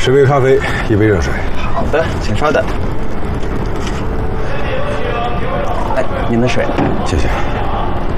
10杯咖啡，1杯热水。 好的，请稍等。哎，您的水。 谢谢。